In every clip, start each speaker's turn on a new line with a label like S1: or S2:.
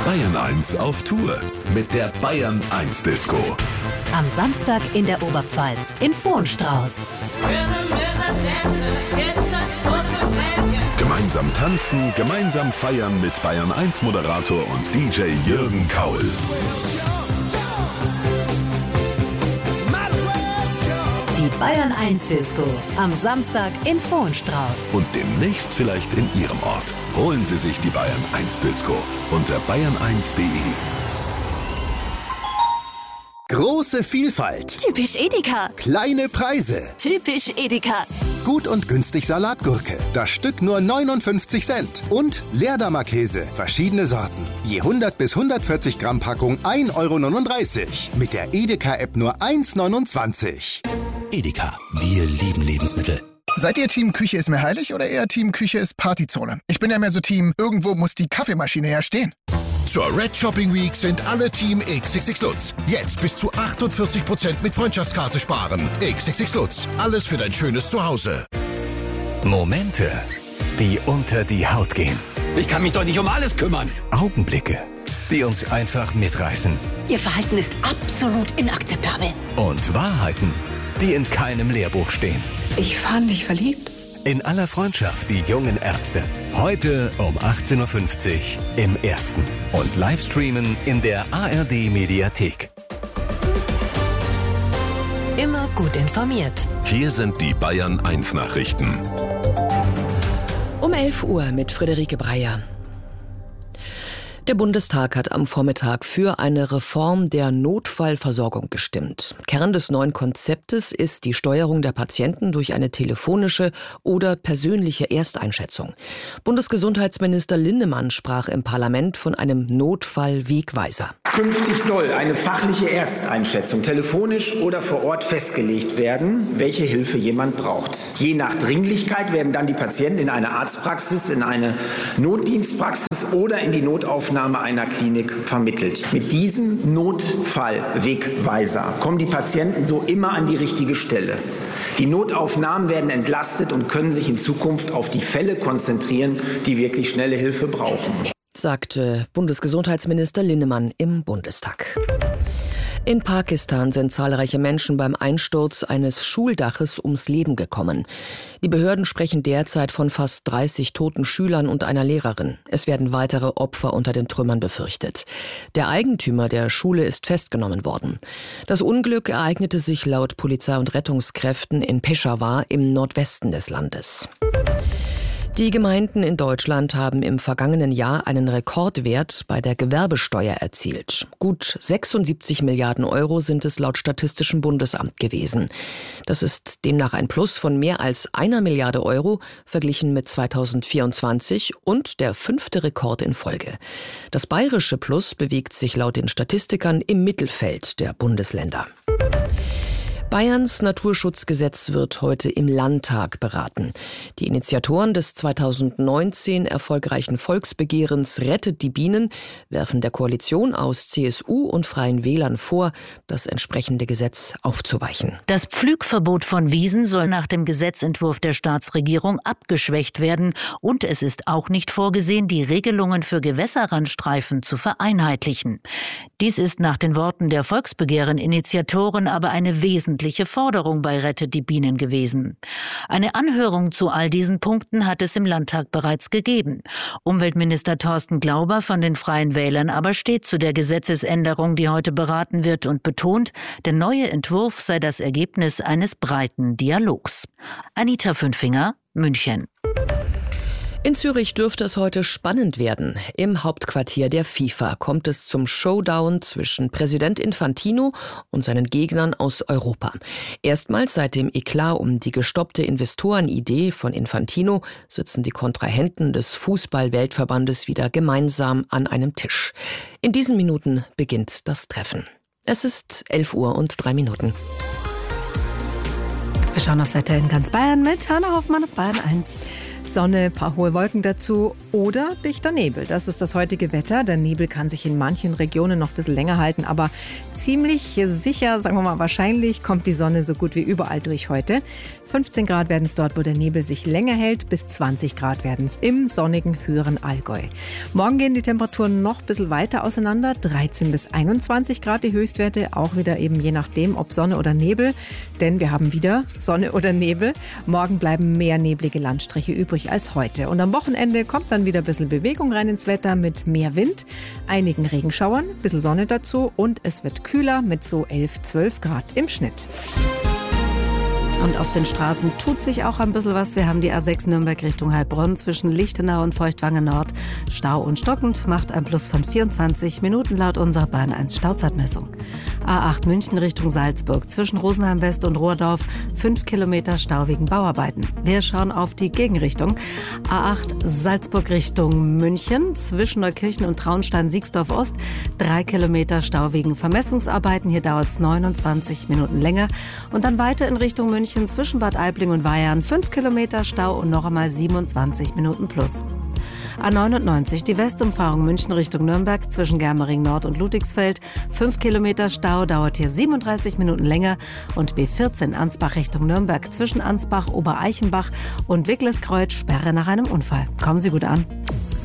S1: Bayern 1 auf Tour mit der Bayern 1 Disco.
S2: Am Samstag in der Oberpfalz in Vohenstrauß.
S1: Gemeinsam tanzen, gemeinsam feiern mit Bayern 1 Moderator und DJ Jürgen Kaul.
S2: Die Bayern 1 Disco am Samstag in Vohenstrauß.
S1: Und demnächst vielleicht in Ihrem Ort. Holen Sie sich die Bayern 1 Disco unter bayern1.de.
S3: Große Vielfalt.
S2: Typisch Edeka.
S3: Kleine Preise.
S2: Typisch Edeka.
S3: Gut und günstig Salatgurke. Das Stück nur 59 Cent. Und Leerdammer-Käse. Verschiedene Sorten. Je 100 bis 140 Gramm Packung 1,39 Euro. Mit der Edeka-App nur 1,29 €.
S4: Edeka, wir lieben Lebensmittel.
S5: Seid ihr Team Küche ist mir heilig oder eher Team Küche ist Partyzone? Ich bin ja mehr so Team, irgendwo muss die Kaffeemaschine ja stehen.
S6: Zur Red Shopping Week sind alle Team XXX Lutz. Jetzt bis zu 48% mit Freundschaftskarte sparen. XXX Lutz, alles für dein schönes Zuhause.
S4: Momente, die unter die Haut gehen.
S7: Ich kann mich doch nicht um alles kümmern.
S4: Augenblicke, die uns einfach mitreißen.
S8: Ihr Verhalten ist absolut inakzeptabel.
S4: Und Wahrheiten, die in keinem Lehrbuch stehen.
S8: Ich war in dich verliebt.
S4: In aller Freundschaft, die jungen Ärzte. Heute um 18.50 Uhr im Ersten. Und Livestreamen in der ARD-Mediathek.
S2: Immer gut informiert.
S1: Hier sind die Bayern 1 Nachrichten.
S9: Um 11 Uhr mit Friederike Breyer. Der Bundestag hat am Vormittag für eine Reform der Notfallversorgung gestimmt. Kern des neuen Konzeptes ist die Steuerung der Patienten durch eine telefonische oder persönliche Ersteinschätzung. Bundesgesundheitsminister Linnemann sprach im Parlament von einem Notfallwegweiser.
S10: Künftig soll eine fachliche Ersteinschätzung telefonisch oder vor Ort festgelegt werden, welche Hilfe jemand braucht. Je nach Dringlichkeit werden dann die Patienten in eine Arztpraxis, in eine Notdienstpraxis oder in die Notaufnahme einer Klinik vermittelt. Mit diesem Notfallwegweiser kommen die Patienten so immer an die richtige Stelle. Die Notaufnahmen werden entlastet und können sich in Zukunft auf die Fälle konzentrieren, die wirklich schnelle Hilfe brauchen,
S9: sagte Bundesgesundheitsminister Linnemann im Bundestag. In Pakistan sind zahlreiche Menschen beim Einsturz eines Schuldaches ums Leben gekommen. Die Behörden sprechen derzeit von fast 30 toten Schülern und einer Lehrerin. Es werden weitere Opfer unter den Trümmern befürchtet. Der Eigentümer der Schule ist festgenommen worden. Das Unglück ereignete sich laut Polizei und Rettungskräften in Peshawar im Nordwesten des Landes. Die Gemeinden in Deutschland haben im vergangenen Jahr einen Rekordwert bei der Gewerbesteuer erzielt. Gut 76 Milliarden Euro sind es laut Statistischem Bundesamt gewesen. Das ist demnach ein Plus von mehr als 1 Milliarde Euro verglichen mit 2024 und der 5. Rekord in Folge. Das bayerische Plus bewegt sich laut den Statistikern im Mittelfeld der Bundesländer. Bayerns Naturschutzgesetz wird heute im Landtag beraten. Die Initiatoren des 2019 erfolgreichen Volksbegehrens Rettet die Bienen werfen der Koalition aus CSU und Freien Wählern vor, das entsprechende Gesetz aufzuweichen.
S11: Das Pflugverbot von Wiesen soll nach dem Gesetzentwurf der Staatsregierung abgeschwächt werden und es ist auch nicht vorgesehen, die Regelungen für Gewässerrandstreifen zu vereinheitlichen. Dies ist nach den Worten der Volksbegehren-Initiatoren aber eine wesentliche Forderung bei Rettet die Bienen gewesen. Eine Anhörung zu all diesen Punkten hat es im Landtag bereits gegeben. Umweltminister Thorsten Glauber von den Freien Wählern aber steht zu der Gesetzesänderung, die heute beraten wird und betont, der neue Entwurf sei das Ergebnis eines breiten Dialogs. Anita Fünfinger, München.
S9: In Zürich dürfte es heute spannend werden. Im Hauptquartier der FIFA kommt es zum Showdown zwischen Präsident Infantino und seinen Gegnern aus Europa. Erstmals seit dem Eklat um die gestoppte Investorenidee von Infantino sitzen die Kontrahenten des Fußball-Weltverbandes wieder gemeinsam an einem Tisch. In diesen Minuten beginnt das Treffen. Es ist 11:03 Uhr.
S12: Wir schauen aufs Wetter in ganz Bayern mit Hanna Hoffmann auf Bayern 1. Sonne, paar hohe Wolken dazu oder dichter Nebel. Das ist das heutige Wetter. Der Nebel kann sich in manchen Regionen noch ein bisschen länger halten, aber ziemlich sicher, sagen wir mal wahrscheinlich, kommt die Sonne so gut wie überall durch heute. 15 Grad werden es dort, wo der Nebel sich länger hält, bis 20 Grad werden es im sonnigen höheren Allgäu. Morgen gehen die Temperaturen noch ein bisschen weiter auseinander, 13 bis 21 Grad die Höchstwerte, auch wieder eben je nachdem, ob Sonne oder Nebel, denn wir haben wieder Sonne oder Nebel. Morgen bleiben mehr neblige Landstriche übrig als heute. Und am Wochenende kommt dann wieder ein bisschen Bewegung rein ins Wetter mit mehr Wind, einigen Regenschauern, ein bisschen Sonne dazu und es wird kühler mit so 11, 12 Grad im Schnitt.
S13: Und auf den Straßen tut sich auch ein bisschen was. Wir haben die A6 Nürnberg Richtung Heilbronn zwischen Lichtenau und Feuchtwangen Nord. Stau und stockend, macht ein Plus von 24 Minuten laut unserer Bahn 1 Stauzeitmessung. A8 München Richtung Salzburg zwischen Rosenheim West und Rohrdorf 5 Kilometer Stau wegen Bauarbeiten. Wir schauen auf die Gegenrichtung. A8 Salzburg Richtung München zwischen Neukirchen und Traunstein-Siegsdorf Ost 3 Kilometer Stau wegen Vermessungsarbeiten. Hier dauert es 29 Minuten länger. Und dann weiter in Richtung München zwischen Bad Aibling und Weyarn 5 Kilometer Stau und noch einmal 27 Minuten plus. A99, die Westumfahrung München Richtung Nürnberg zwischen Germering Nord und Ludwigsfeld. 5 Kilometer Stau, dauert hier 37 Minuten länger. Und B14 Ansbach Richtung Nürnberg zwischen Ansbach, Obereichenbach und Wickleskreuz Sperre nach einem Unfall. Kommen Sie gut an.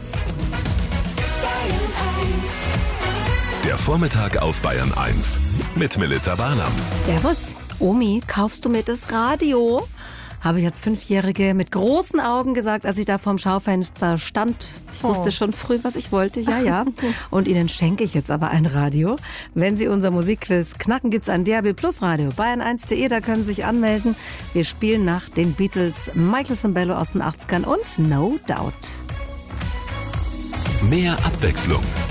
S1: Der Vormittag auf Bayern 1 mit Melitta Barnum.
S13: Servus. Omi, kaufst du mir das Radio? Habe ich als 5-Jährige mit großen Augen gesagt, als ich da vorm Schaufenster stand. Ich wusste schon früh, was ich wollte, ja. Und Ihnen schenke ich jetzt aber ein Radio. Wenn Sie unser Musikquiz knacken, gibt's ein DAB Plus Radio. Bayern1.de, da können Sie sich anmelden. Wir spielen nach den Beatles Michael Sambello aus den 80ern und No Doubt.
S1: Mehr Abwechslung